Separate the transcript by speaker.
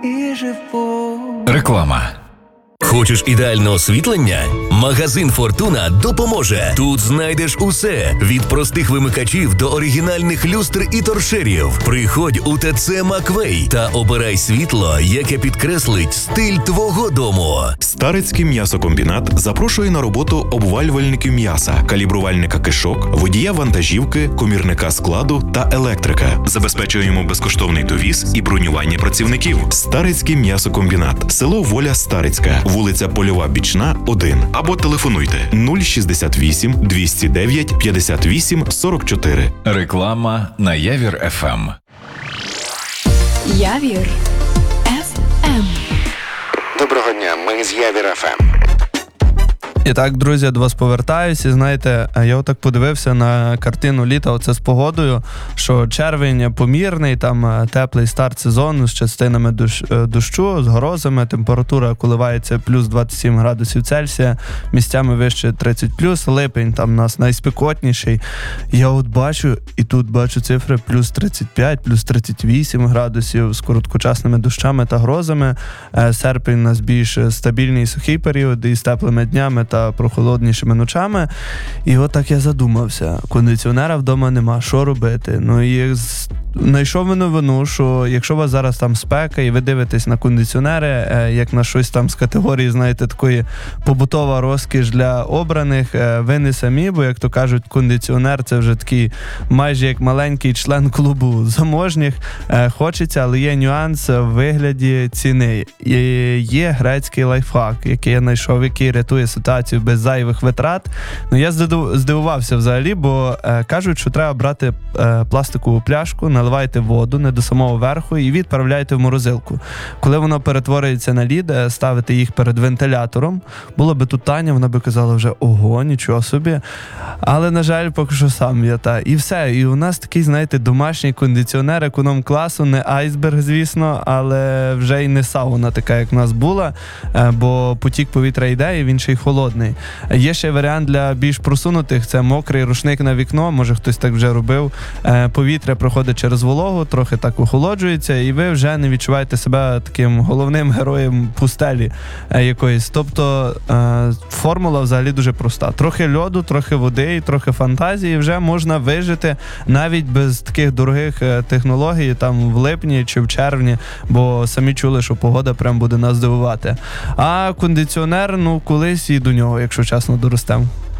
Speaker 1: і живу.
Speaker 2: Реклама.
Speaker 3: Хочеш ідеальне освітлення? Магазин «Фортуна» допоможе. Тут знайдеш усе – від простих вимикачів до оригінальних люстр і торшерів. Приходь у ТЦ «Маквей» та обирай світло, яке підкреслить стиль твого дому.
Speaker 4: Старицький м'ясокомбінат запрошує на роботу обвалювальників м'яса, калібрувальника кишок, водія вантажівки, комірника складу та електрика. Забезпечуємо безкоштовний довіз і бронювання працівників. Старицький м'ясокомбінат. Село Воля Старицька. Вулиця Польова Бічна, 1. Або телефонуйте 068 209 58 44.
Speaker 2: Реклама на Явір ФМ.
Speaker 5: Явір ФМ.
Speaker 6: Доброго дня, ми з Явір ФМ.
Speaker 1: І так, друзі, я до вас повертаюсь. І знаєте, я отак подивився на картину літа оце з погодою, що червень помірний, там теплий старт сезону з частинами дощу, з грозами, температура коливається плюс 27 градусів Цельсія, місцями вище 30+, липень там у нас найспекотніший. Я от бачу, і тут бачу цифри плюс 35, плюс 38 градусів з короткочасними дощами та грозами. Серпень у нас більш стабільний і сухий період із теплими днями та прохолоднішими ночами. І от так я задумався. Кондиціонера вдома нема, що робити? Ну і знайшов новину, що якщо у вас зараз там спека і ви дивитесь на кондиціонери, як на щось там з категорії, знаєте, такої побутова розкіш для обраних, ви не самі, бо, як то кажуть, кондиціонер – це вже такий майже як маленький член клубу заможніх. Хочеться, але є нюанс в вигляді ціни. І є грецький лайфхак, який я знайшов, який рятує ситуацію без зайвих витрат. Ну, я здивувався взагалі, бо кажуть, що треба брати пластикову пляшку, наливайте воду не до самого верху і відправляйте в морозилку. Коли воно перетворюється на лід, ставите їх перед вентилятором. Було би тут Таня, вона би казала вже ого, нічого собі. Але, на жаль, поки що сам я та. І все. І у нас такий, знаєте, домашній кондиціонер економ-класу, не айсберг, звісно, але вже й не сауна така, як в нас була, бо потік повітря йде і він ще й холодний. Є ще варіант для більш просунутих, це мокрий рушник на вікно, може хтось так вже робив. Повітря проходить через вологу, трохи так охолоджується, і ви вже не відчуваєте себе таким головним героєм пустелі якоїсь. Тобто формула взагалі дуже проста. Трохи льоду, трохи води і трохи фантазії, вже можна вижити навіть без таких дорогих технологій там в липні чи в червні, бо самі чули, що погода прям буде нас здивувати. А кондиціонер, ну колись і до нього, якщо чесно, доростемо.